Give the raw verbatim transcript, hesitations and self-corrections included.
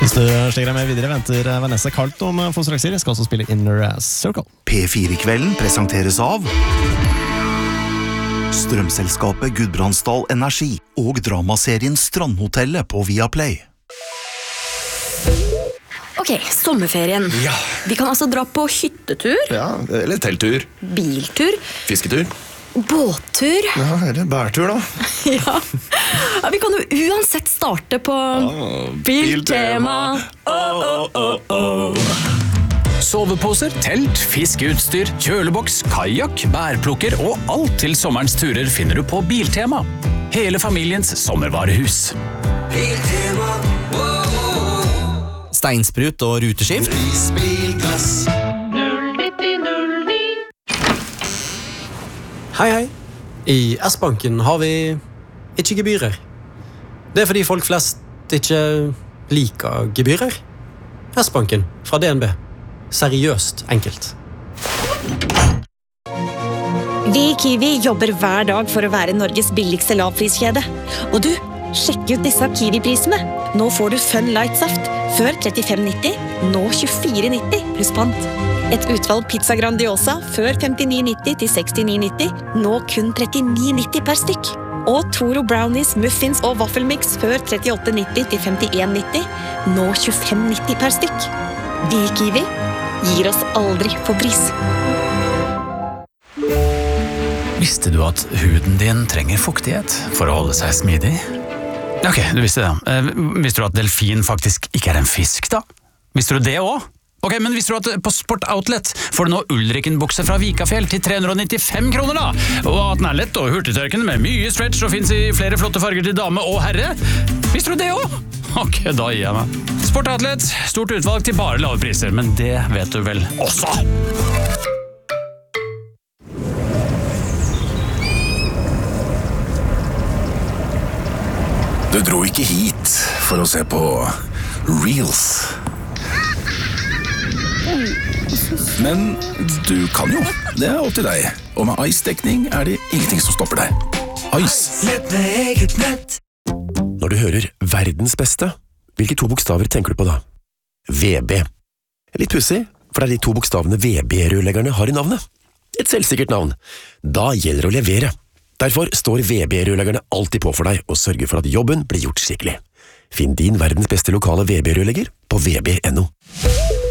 Hvis du stikker deg med videre, venter Vanessa Carlton for straks her. Skal også spille Inner Circle. P fire-kvelden presenteres av Strømselskapet Gudbrandsdal Energi og dramaserien Strandhotellet på Viaplay. Ok, sommerferien. Ja. Vi kan altså dra på hyttetur. Ja, eller telttur. Biltur. Fisketur. Båttur. Ja, eller bærtur da. Ja. Ja, vi kan jo uansett starte på oh, Biltema. Oh, oh, oh, oh. Soveposer, telt, fiskeutstyr, kjøleboks, kajak, bærplukker og alt til sommerens turer finner du på Biltema. Hele familiens sommervarehus. Biltema. Steinsprut og ruteskift. Prisbilplass. Hei, hei. I S-banken har vi ikke gebyrer. Det er fordi folk flest ikke liker gebyrer. S-banken fra D N B. Seriøst enkelt. Vi i Kiwi jobber hver dag for å være Norges billigste lavpriskjede. Og du, sjekk ut disse Kiwi-prisene. Nå får du Fun Light Saft. Før trettifem nitti, nå tjuefire nitti pluss pant. Et utvalg pizza Grandiosa før femtini nitti til sekstini nitti, nå kun trettini nitti per stykk. Og Toro Brownies, Muffins og Waffelmix før trettiåtte nitti til femtien nitti, nå tjuefem nitti per stykk. Vi i Kiwi gir oss aldri på pris. Visste du at huden din trenger fuktighet for å holde seg smidig? Ok, du visste det. Eh, visste du at delfin faktisk ikke er en fisk, da? Visste du det også? Ok, men visste du at på Sport Outlet får du nå Ulriken-bukse fra Vikafjell til tre hundre nittifem kroner, da? Og at den er lett og hurtigtørkende med mye stretch og finnes i flere flotte farger til dame og herre? Visste du det også? Ok, da gir jeg meg. Sport Outlet, stort utvalg til bare lave priser, men det vet du vel også? Du dro ikke hit for å se på Reels. Men du kan jo. Det er opp til deg. Og med Ice-dekning er det ingenting som stopper deg. Ice. Nett med eget nett. Når du hører verdens beste, hvilke to bokstaver tenker du på da? V B. Litt pussig, for det er de to bokstavene V B-rørleggerne har i navnet. Et selvsikkert navn. Da gjelder det å levere. Derfor står V B-rørleggerne alltid på for deg og sørger for at jobben blir gjort skikkelig. Finn din verdens beste lokale V B-rørlegger på v b punktum no.